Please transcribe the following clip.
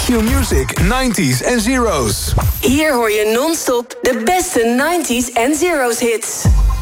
Q-Music 90s en Zeros. Hier hoor je non-stop de beste 90s en Zeros hits.